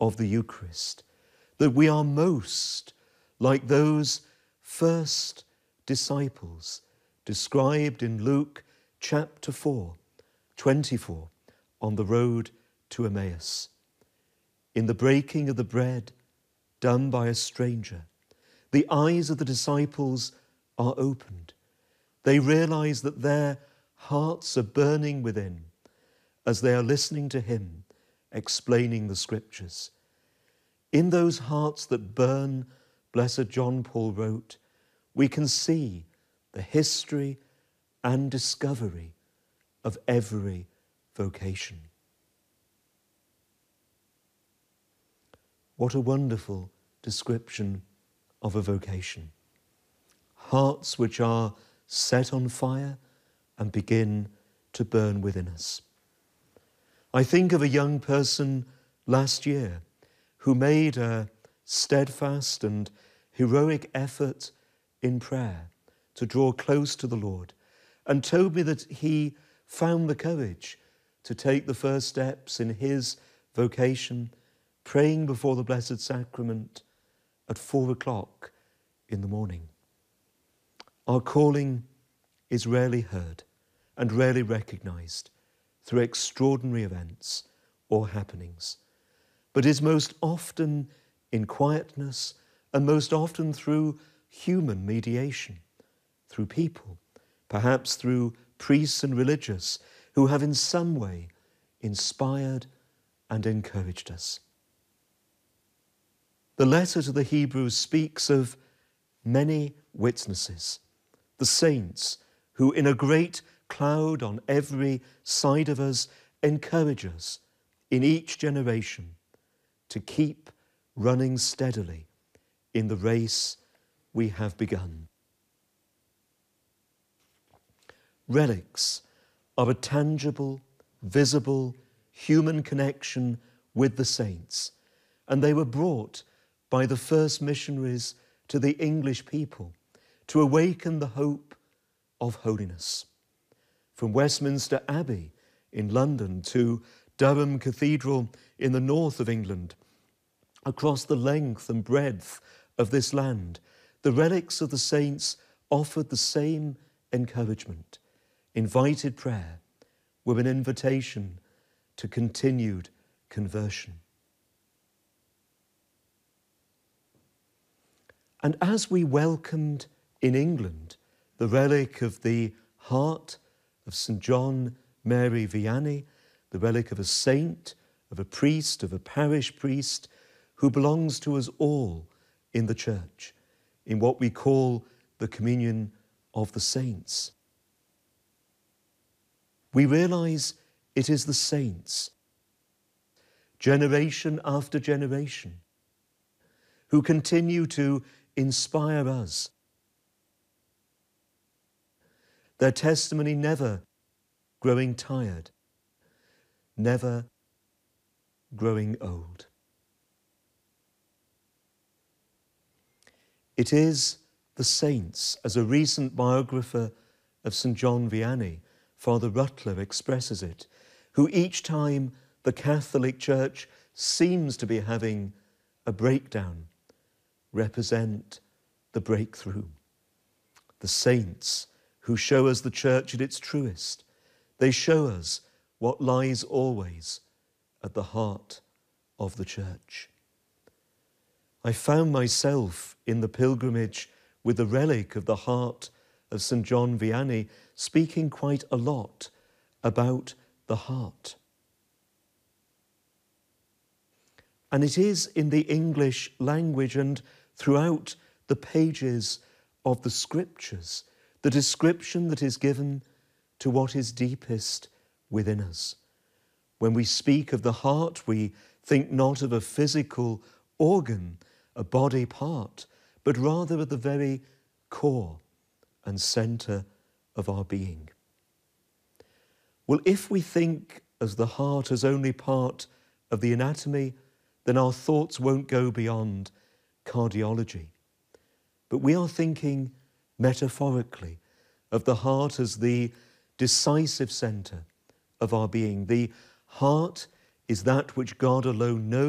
of the Eucharist, that we are most like those first disciples described in Luke chapter 4, 24, on the road to Emmaus. In the breaking of the bread done by a stranger, the eyes of the disciples are opened. They realize that their hearts are burning within as they are listening to him explaining the scriptures. In those hearts that burn, Blessed John Paul wrote, we can see the history and discovery of every vocation. What a wonderful description of a vocation. Hearts which are set on fire and begin to burn within us. I think of a young person last year who made a steadfast and heroic effort in prayer to draw close to the Lord, and told me that he found the courage to take the first steps in his vocation, praying before the Blessed Sacrament at 4 o'clock in the morning. Our calling is rarely heard and rarely recognized through extraordinary events or happenings, but is most often in quietness and most often through human mediation, through people, perhaps through priests and religious who have in some way inspired and encouraged us. The letter to the Hebrews speaks of many witnesses, the saints who in a great cloud on every side of us encourage us in each generation to keep running steadily in the race we have begun. Relics are a tangible, visible, human connection with the saints, and they were brought by the first missionaries to the English people to awaken the hope of holiness. From Westminster Abbey in London to Durham Cathedral in the north of England, across the length and breadth of this land, the relics of the saints offered the same encouragement, invited prayer with an invitation to continued conversion. And as we welcomed in England the relic of the heart of St. John Mary Vianney, the relic of a saint, of a priest, of a parish priest, who belongs to us all in the church, in what we call the communion of the saints. We realize it is the saints, generation after generation, who continue to inspire us. Their testimony never growing tired, never growing old. It is the saints, as a recent biographer of St. John Vianney, Father Rutler, expresses it, who each time the Catholic Church seems to be having a breakdown, represent the breakthrough. The saints who show us the church at its truest. They show us what lies always at the heart of the church. I found myself in the pilgrimage with the relic of the heart of St. John Vianney speaking quite a lot about the heart. And it is in the English language and throughout the pages of the scriptures, the description that is given to what is deepest within us. When we speak of the heart, we think not of a physical organ, a body part, but rather at the very core and centre of our being. Well, if we think as the heart as only part of the anatomy, then our thoughts won't go beyond cardiology. But we are thinking metaphorically of the heart as the decisive centre of our being. The heart is that which God alone knows